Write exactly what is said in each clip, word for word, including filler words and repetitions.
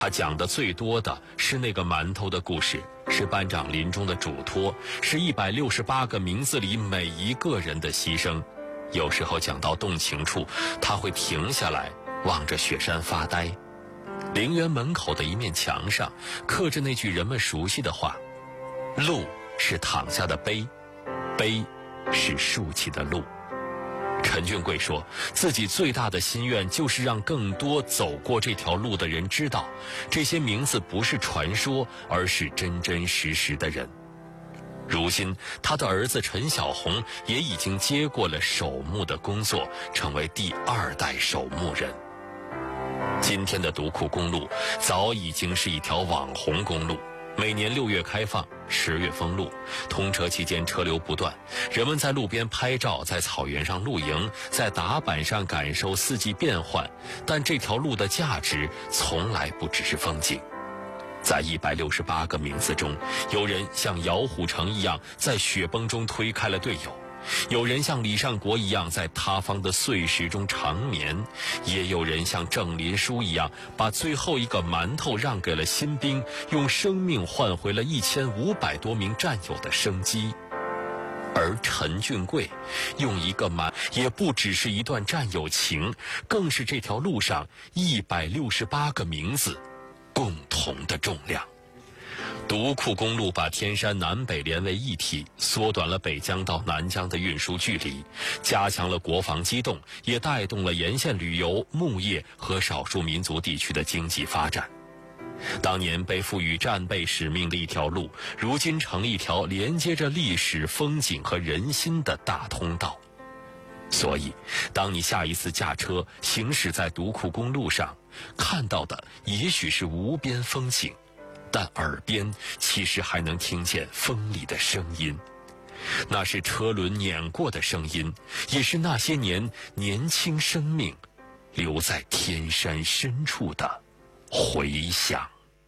他讲的最多的是那个馒头的故事，是班长临终的嘱托，是一百六十八个名字里每一个人的牺牲。有时候讲到动情处，他会停下来望着雪山发呆。陵园门口的一面墙上刻着那句人们熟悉的话：路是躺下的碑，碑是竖起的路。陈俊贵说，自己最大的心愿就是让更多走过这条路的人知道，这些名字不是传说，而是真真实实的人。如今他的儿子陈小红也已经接过了守墓的工作，成为第二代守墓人。今天的独库公路早已经是一条网红公路，每年六月开放，十月封路，通车期间车流不断，人们在路边拍照，在草原上露营，在踏板上感受四季变换。但这条路的价值从来不只是风景。在一百六十八个名字中，有人像姚虎城一样在雪崩中推开了队友，有人像李尚国一样在塌方的碎石中长眠，也有人像郑林书一样把最后一个馒头让给了新兵，用生命换回了一千五百多名战友的生机。而陈俊贵用一个馒也不只是一段战友情，更是这条路上一百六十八个名字共同的重量。独库公路把天山南北连为一体，缩短了北疆到南疆的运输距离，加强了国防机动，也带动了沿线旅游、牧业和少数民族地区的经济发展。当年被赋予战备使命的一条路，如今成了一条连接着历史、风景和人心的大通道。所以，当你下一次驾车行驶在独库公路上，看到的也许是无边风景，但耳边其实还能听见风里的声音，那是车轮碾过的声音，也是那些年年轻生命留在天山深处的回响。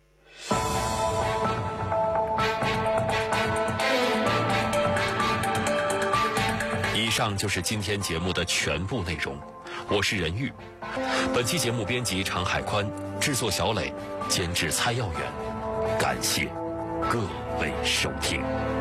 以上就是今天节目的全部内容，我是任玉。本期节目编辑常海宽，制作小磊，监制蔡耀远。感谢各位收听。